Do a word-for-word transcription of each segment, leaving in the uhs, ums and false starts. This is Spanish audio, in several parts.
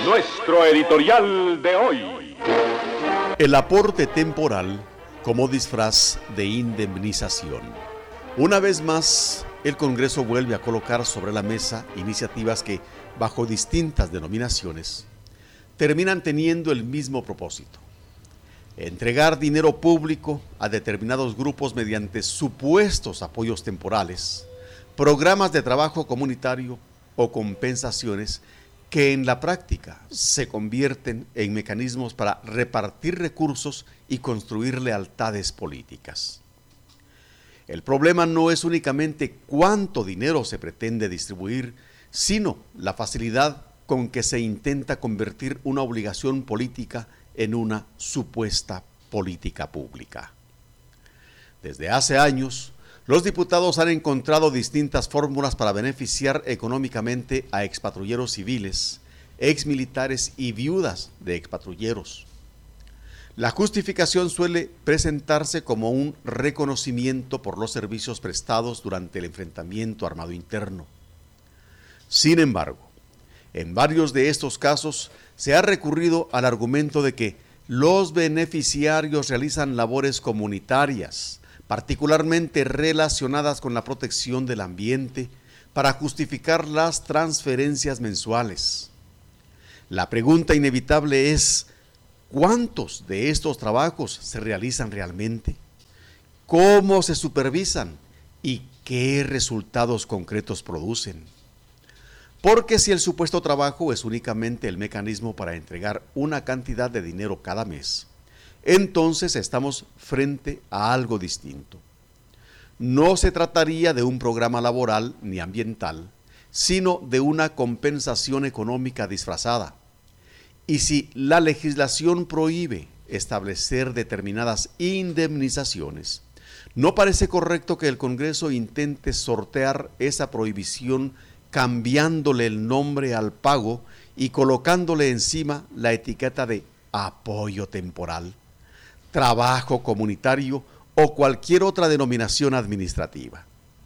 nuestro editorial de hoy. El aporte temporal como disfraz de indemnización. Una vez más, el Congreso vuelve a colocar sobre la mesa iniciativas que, bajo distintas denominaciones, terminan teniendo el mismo propósito: entregar dinero público a determinados grupos mediante supuestos apoyos temporales, programas de trabajo comunitario o compensaciones que en la práctica se convierten en mecanismos para repartir recursos y construir lealtades políticas. El problema no es únicamente cuánto dinero se pretende distribuir, sino la facilidad con que se intenta convertir una obligación política en una supuesta política pública. Desde hace años, los diputados han encontrado distintas fórmulas para beneficiar económicamente a expatrulleros civiles, exmilitares y viudas de expatrulleros. La justificación suele presentarse como un reconocimiento por los servicios prestados durante el enfrentamiento armado interno. Sin embargo, en varios de estos casos se ha recurrido al argumento de que los beneficiarios realizan labores comunitarias, particularmente relacionadas con la protección del ambiente, para justificar las transferencias mensuales. La pregunta inevitable es: ¿cuántos de estos trabajos se realizan realmente? ¿Cómo se supervisan? ¿Y qué resultados concretos producen? Porque si el supuesto trabajo es únicamente el mecanismo para entregar una cantidad de dinero cada mes, entonces estamos frente a algo distinto. No se trataría de un programa laboral ni ambiental, sino de una compensación económica disfrazada. Y si la legislación prohíbe establecer determinadas indemnizaciones, no parece correcto que el Congreso intente sortear esa prohibición cambiándole el nombre al pago y colocándole encima la etiqueta de apoyo temporal, trabajo comunitario o cualquier otra denominación administrativa.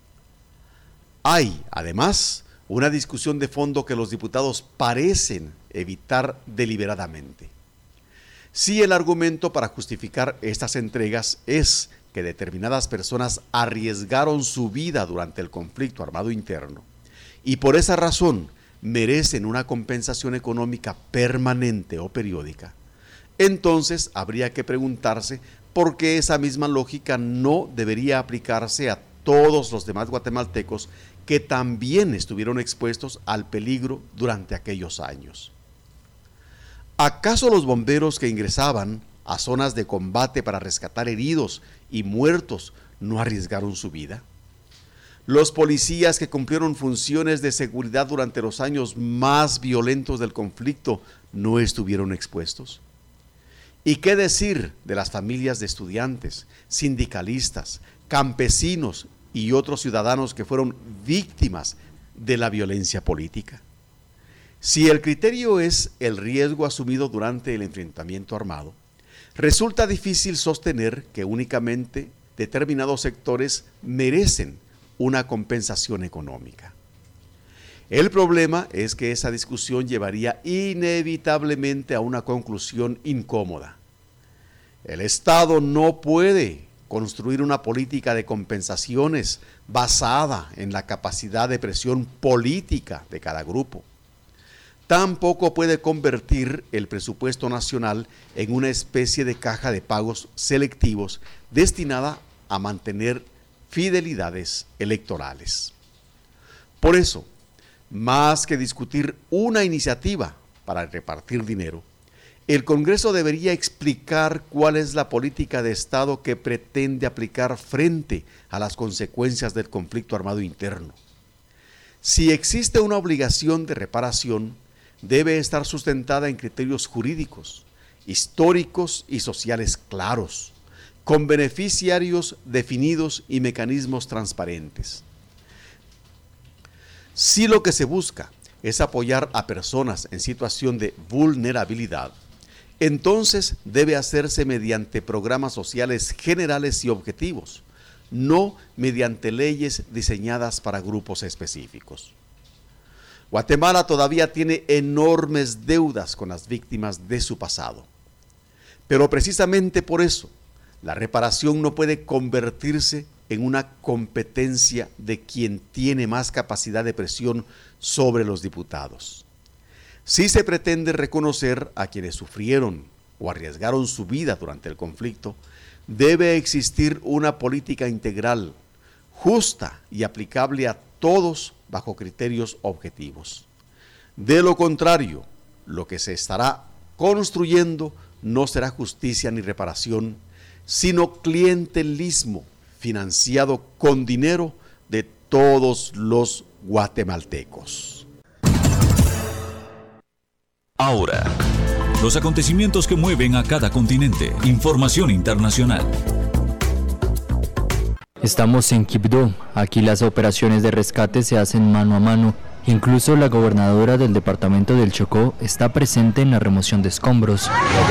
Hay, además, una discusión de fondo que los diputados parecen evitar deliberadamente. Si el argumento para justificar estas entregas es que determinadas personas arriesgaron su vida durante el conflicto armado interno y por esa razón merecen una compensación económica permanente o periódica, entonces habría que preguntarse por qué esa misma lógica no debería aplicarse a todos los demás guatemaltecos que también estuvieron expuestos al peligro durante aquellos años. ¿Acaso los bomberos que ingresaban a zonas de combate para rescatar heridos y muertos no arriesgaron su vida? ¿Los policías que cumplieron funciones de seguridad durante los años más violentos del conflicto no estuvieron expuestos? ¿Y qué decir de las familias de estudiantes, sindicalistas, campesinos y otros ciudadanos que fueron víctimas de la violencia política? Si el criterio es el riesgo asumido durante el enfrentamiento armado, resulta difícil sostener que únicamente determinados sectores merecen una compensación económica. El problema es que esa discusión llevaría inevitablemente a una conclusión incómoda. El Estado no puede construir una política de compensaciones basada en la capacidad de presión política de cada grupo. Tampoco puede convertir el presupuesto nacional en una especie de caja de pagos selectivos destinada a mantener fidelidades electorales. Por eso, más que discutir una iniciativa para repartir dinero, el Congreso debería explicar cuál es la política de Estado que pretende aplicar frente a las consecuencias del conflicto armado interno. Si existe una obligación de reparación, debe estar sustentada en criterios jurídicos, históricos y sociales claros, con beneficiarios definidos y mecanismos transparentes. Si lo que se busca es apoyar a personas en situación de vulnerabilidad, entonces debe hacerse mediante programas sociales generales y objetivos, no mediante leyes diseñadas para grupos específicos. Guatemala todavía tiene enormes deudas con las víctimas de su pasado. Pero precisamente por eso, la reparación no puede convertirse en una competencia de quien tiene más capacidad de presión sobre los diputados. Si se pretende reconocer a quienes sufrieron o arriesgaron su vida durante el conflicto, debe existir una política integral, justa y aplicable a todos bajo criterios objetivos. De lo contrario, lo que se estará construyendo no será justicia ni reparación, sino clientelismo financiado con dinero de todos los guatemaltecos. Ahora, los acontecimientos que mueven a cada continente. Información internacional. Estamos en Quibdó. Aquí las operaciones de rescate se hacen mano a mano. Incluso la gobernadora del departamento del Chocó está presente en la remoción de escombros.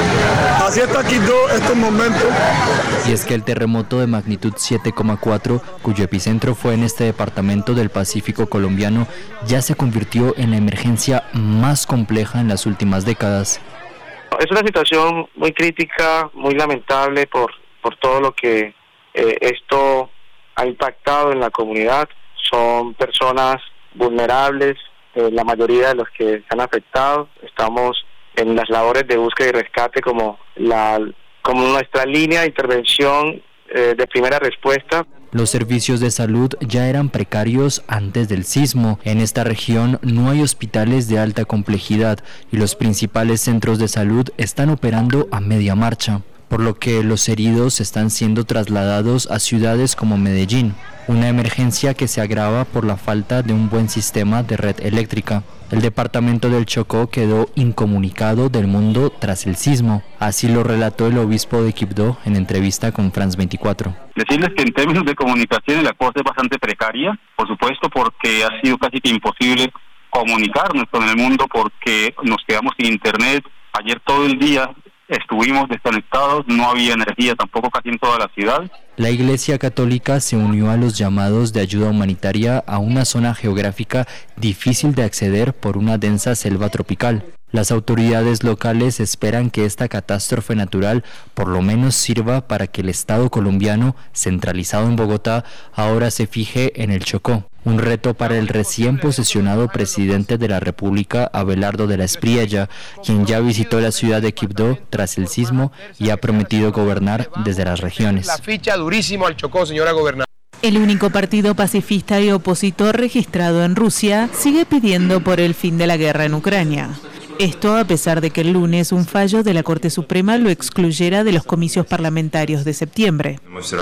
Así está Quibdó estos momentos. Y es que el terremoto de magnitud siete coma cuatro, cuyo epicentro fue en este departamento del Pacífico colombiano, ya se convirtió en la emergencia más compleja en las últimas décadas. Es una situación muy crítica, muy lamentable por, por todo lo que eh, esto ha impactado en la comunidad. Son personas vulnerables, eh, la mayoría de los que se han afectado. Estamos en las labores de búsqueda y rescate como la como nuestra línea de intervención eh, de primera respuesta. Los servicios de salud ya eran precarios antes del sismo. En esta región no hay hospitales de alta complejidad y los principales centros de salud están operando a media marcha, por lo que los heridos están siendo trasladados a ciudades como Medellín, una emergencia que se agrava por la falta de un buen sistema de red eléctrica. El departamento del Chocó quedó incomunicado del mundo tras el sismo, así lo relató el obispo de Quibdó en entrevista con France veinticuatro. Decirles que en términos de comunicación la cosa es bastante precaria, por supuesto porque ha sido casi que imposible comunicarnos con el mundo porque nos quedamos sin internet. Ayer todo el día estuvimos desconectados, no había energía tampoco casi en toda la ciudad. La Iglesia Católica se unió a los llamados de ayuda humanitaria a una zona geográfica difícil de acceder por una densa selva tropical. Las autoridades locales esperan que esta catástrofe natural por lo menos sirva para que el Estado colombiano, centralizado en Bogotá, ahora se fije en el Chocó. Un reto para el recién posesionado presidente de la República, Abelardo de la Espriella, quien ya visitó la ciudad de Quibdó tras el sismo y ha prometido gobernar desde las regiones. La ficha durísimo al Chocó, señora gobernadora. El único partido pacifista y opositor registrado en Rusia sigue pidiendo por el fin de la guerra en Ucrania. Esto a pesar de que el lunes un fallo de la Corte Suprema lo excluyera de los comicios parlamentarios de septiembre.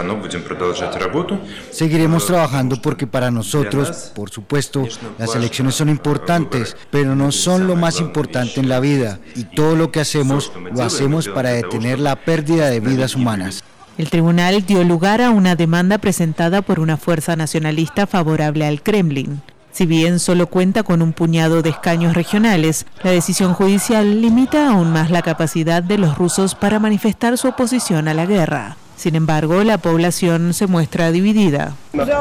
Seguiremos trabajando porque para nosotros, por supuesto, las elecciones son importantes, pero no son lo más importante en la vida. Y todo lo que hacemos, lo hacemos para detener la pérdida de vidas humanas. El tribunal dio lugar a una demanda presentada por una fuerza nacionalista favorable al Kremlin. Si bien solo cuenta con un puñado de escaños regionales, la decisión judicial limita aún más la capacidad de los rusos para manifestar su oposición a la guerra. Sin embargo, la población se muestra dividida.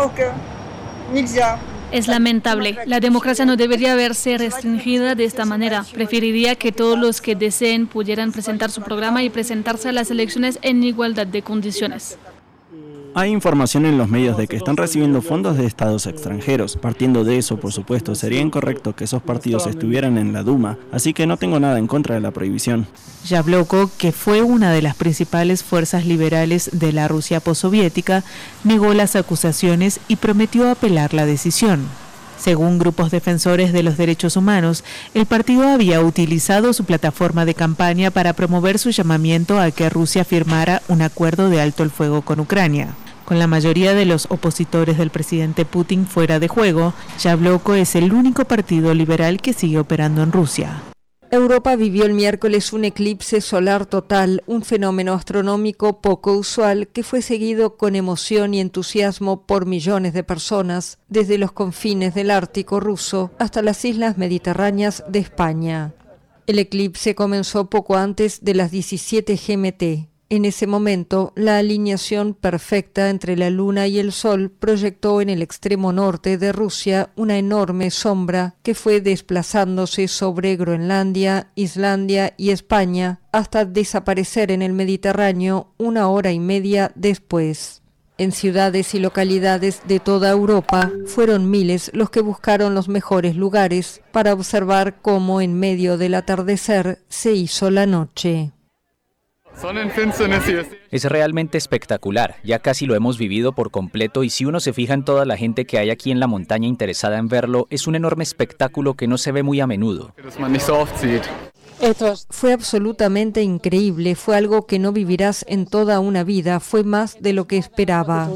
Es lamentable. La democracia no debería verse restringida de esta manera. Preferiría que todos los que deseen pudieran presentar su programa y presentarse a las elecciones en igualdad de condiciones. Hay información en los medios de que están recibiendo fondos de estados extranjeros. Partiendo de eso, por supuesto, sería incorrecto que esos partidos estuvieran en la Duma, así que no tengo nada en contra de la prohibición. Yabloko, que fue una de las principales fuerzas liberales de la Rusia postsoviética, negó las acusaciones y prometió apelar la decisión. Según grupos defensores de los derechos humanos, el partido había utilizado su plataforma de campaña para promover su llamamiento a que Rusia firmara un acuerdo de alto el fuego con Ucrania. Con la mayoría de los opositores del presidente Putin fuera de juego, Yabloko es el único partido liberal que sigue operando en Rusia. Europa vivió el miércoles un eclipse solar total, un fenómeno astronómico poco usual que fue seguido con emoción y entusiasmo por millones de personas, desde los confines del Ártico ruso hasta las islas mediterráneas de España. El eclipse comenzó poco antes de las diecisiete G M T. En ese momento, la alineación perfecta entre la Luna y el Sol proyectó en el extremo norte de Rusia una enorme sombra que fue desplazándose sobre Groenlandia, Islandia y España hasta desaparecer en el Mediterráneo una hora y media después. En ciudades y localidades de toda Europa, fueron miles los que buscaron los mejores lugares para observar cómo en medio del atardecer se hizo la noche. Es realmente espectacular, ya casi lo hemos vivido por completo y si uno se fija en toda la gente que hay aquí en la montaña interesada en verlo, es un enorme espectáculo que no se ve muy a menudo. Fue absolutamente increíble, fue algo que no vivirás en toda una vida, fue más de lo que esperaba.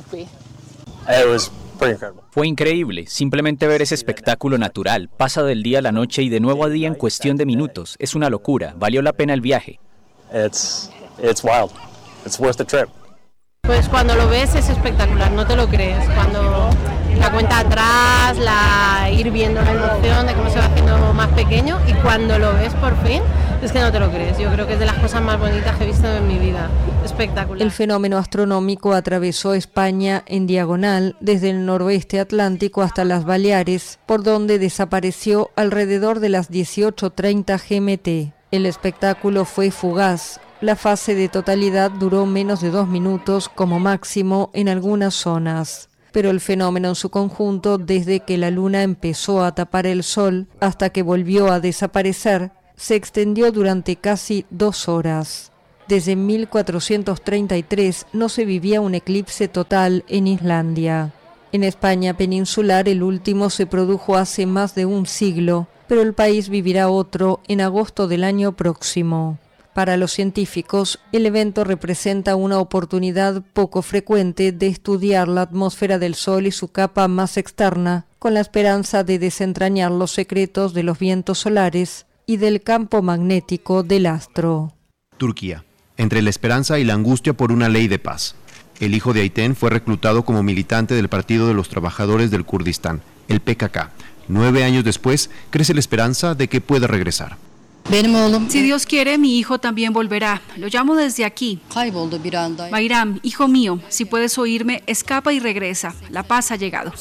Fue increíble, simplemente ver ese espectáculo natural, pasa del día a la noche y de nuevo a día en cuestión de minutos, es una locura, valió la pena el viaje. It's, it's wild. It's worth the trip. Pues cuando lo ves es espectacular, no te lo crees. Cuando la cuenta atrás, la ir viendo la emoción de cómo se va haciendo más pequeño y cuando lo ves por fin, es que no te lo crees. Yo creo que es de las cosas más bonitas que he visto en mi vida. Espectacular. El fenómeno astronómico atravesó España en diagonal desde el noroeste atlántico hasta las Baleares, por donde desapareció alrededor de las dieciocho treinta G M T. El espectáculo fue fugaz. La fase de totalidad duró menos de dos minutos como máximo en algunas zonas. Pero el fenómeno en su conjunto, desde que la luna empezó a tapar el sol hasta que volvió a desaparecer, se extendió durante casi dos horas. Desde mil cuatrocientos treinta y tres no se vivía un eclipse total en Islandia. En España peninsular el último se produjo hace más de un siglo, pero el país vivirá otro en agosto del año próximo. Para los científicos, el evento representa una oportunidad poco frecuente de estudiar la atmósfera del Sol y su capa más externa, con la esperanza de desentrañar los secretos de los vientos solares y del campo magnético del astro. Turquía, entre la esperanza y la angustia por una ley de paz. El hijo de Ayten fue reclutado como militante del Partido de los Trabajadores del Kurdistán, el P K K. Nueve años después, crece la esperanza de que pueda regresar. Si Dios quiere, mi hijo también volverá. Lo llamo desde aquí. Bayram, hijo mío, si puedes oírme, escapa y regresa. La paz ha llegado.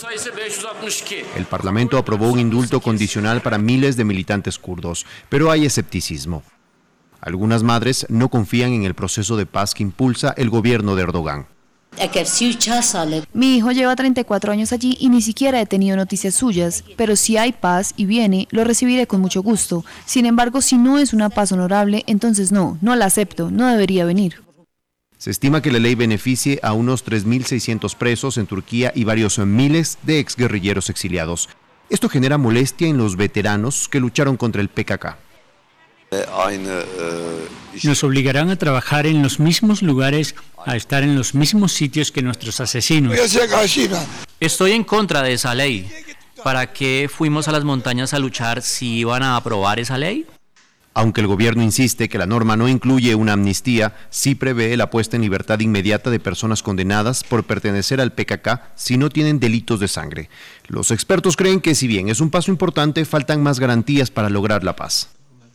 El Parlamento aprobó un indulto condicional para miles de militantes kurdos, pero hay escepticismo. Algunas madres no confían en el proceso de paz que impulsa el gobierno de Erdogan. Mi hijo lleva treinta y cuatro años allí y ni siquiera he tenido noticias suyas, pero si hay paz y viene, lo recibiré con mucho gusto. Sin embargo, si no es una paz honorable, entonces no, no la acepto, no debería venir. Se estima que la ley beneficie a unos tres mil seiscientos presos en Turquía y varios miles de exguerrilleros exiliados. Esto genera molestia en los veteranos que lucharon contra el P K K. Nos obligarán a trabajar en los mismos lugares, a estar en los mismos sitios que nuestros asesinos. Estoy en contra de esa ley. ¿Para qué fuimos a las montañas a luchar si iban a aprobar esa ley? Aunque el gobierno insiste que la norma no incluye una amnistía, sí prevé la puesta en libertad inmediata de personas condenadas por pertenecer al P K K si no tienen delitos de sangre. Los expertos creen que si bien es un paso importante, faltan más garantías para lograr la paz.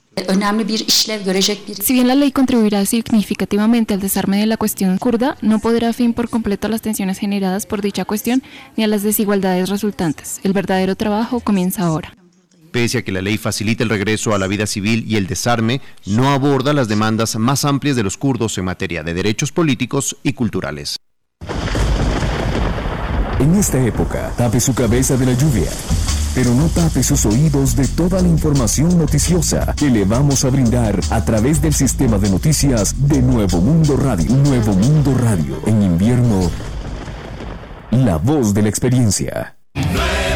Si bien la ley contribuirá significativamente al desarme de la cuestión kurda, no podrá fin por completo a las tensiones generadas por dicha cuestión ni a las desigualdades resultantes. El verdadero trabajo comienza ahora. Pese a que la ley facilita el regreso a la vida civil y el desarme, no aborda las demandas más amplias de los kurdos en materia de derechos políticos y culturales. En esta época, tape su cabeza de la lluvia, pero no tape sus oídos de toda la información noticiosa que le vamos a brindar a través del sistema de noticias de Nuevo Mundo Radio. Nuevo Mundo Radio, en invierno, la voz de la experiencia.